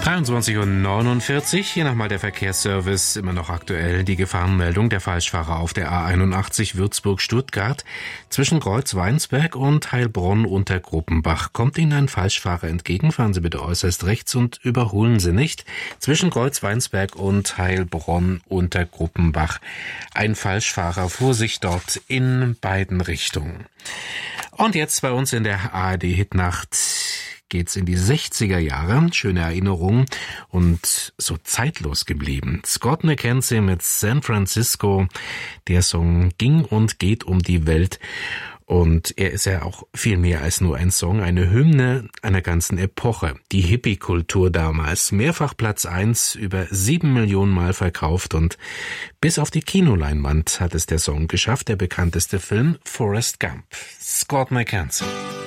23:49 Uhr, hier nochmal der Verkehrsservice, immer noch aktuell. Die Gefahrenmeldung: der Falschfahrer auf der A81 Würzburg-Stuttgart. Zwischen Kreuz-Weinsberg und Heilbronn unter Gruppenbach kommt Ihnen ein Falschfahrer entgegen. Fahren Sie bitte äußerst rechts und überholen Sie nicht. Zwischen Kreuz-Weinsberg und Heilbronn unter Gruppenbach. Ein Falschfahrer, Vorsicht dort in beiden Richtungen. Und jetzt bei uns in der ARD-Hitnacht geht's in die 60er Jahre. Schöne Erinnerungen und so zeitlos geblieben. Scott McKenzie mit San Francisco. Der Song ging und geht um die Welt. Und er ist ja auch viel mehr als nur ein Song, eine Hymne einer ganzen Epoche. Die Hippie-Kultur damals, mehrfach Platz 1, über 7 Millionen Mal verkauft und bis auf die Kinoleinwand hat es der Song geschafft, der bekannteste Film Forrest Gump. Scott McKenzie.